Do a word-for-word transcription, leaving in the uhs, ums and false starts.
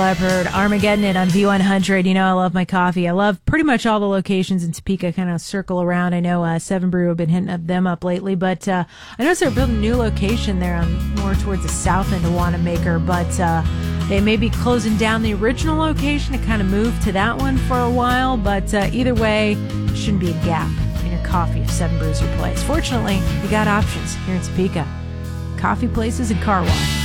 Leppard, Armageddon it on V one hundred. You know, I love my coffee. I love pretty much all the locations in Topeka, kind of circle around. I know uh, Seven Brew have been hitting up them up lately, but uh, I noticed they're building a new location there on more towards the south end of Wanamaker, but uh, they may be closing down the original location to kind of move to that one for a while, but uh, either way, there shouldn't be a gap in your coffee if Seven Brew's your place. Fortunately, you got options here in Topeka. Coffee places and car wash.